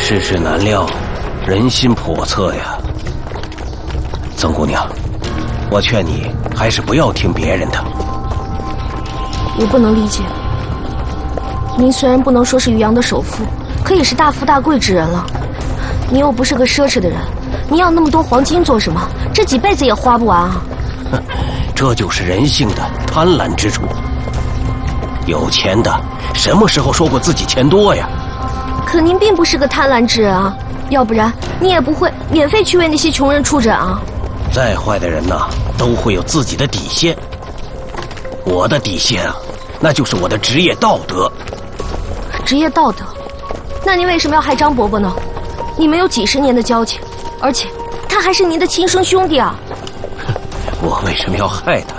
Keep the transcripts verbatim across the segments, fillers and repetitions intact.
世事难料，人心叵测呀。曾姑娘，我劝你还是不要听别人的。 我不能理解，您虽然不能说是渔阳的首富，可也是大富大贵之人了。您又不是个奢侈的人，您要那么多黄金做什么？这几辈子也花不完啊！ 哼，这就是人性的贪婪之处。有钱的什么时候说过自己钱多呀？ 可您并不是个贪婪之人啊，要不然你也不会免费去为那些穷人出诊啊。 再坏的人呐，都会有自己的底线。我的底线啊，那就是我的职业道德。 职业道德？那您为什么要害张伯伯呢？你们有几十年的交情，而且他还是您的亲生兄弟啊！ 我为什么要害他？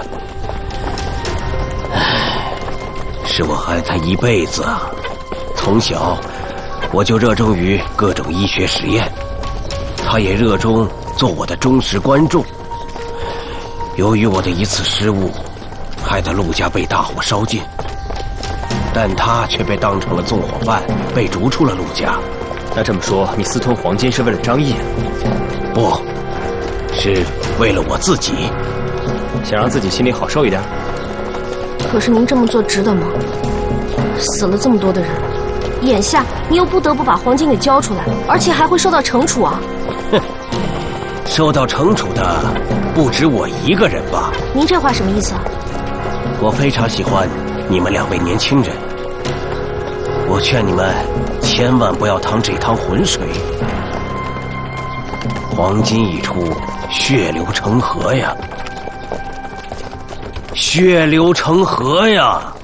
唉，是我爱他一辈子啊！从小我就热衷于各种医学实验，他也热衷做我的忠实观众。由于我的一次失误，害得陆家被大火烧尽，但他却被当成了纵火犯，被逐出了陆家。 那这么说，你私吞黄金是为了张毅？ 不，是为了我自己， 想让自己心里好受一点。 可是您这么做值得吗？死了这么多的人，眼下你又不得不把黄金给交出来，而且还会受到惩处啊！ 哼，受到惩处的不止我一个人吧？ 您这话什么意思啊？ 我非常喜欢你们两位年轻人，我劝你们千万不要趟这趟浑水。黄金一出，血流成河呀！血流成河呀！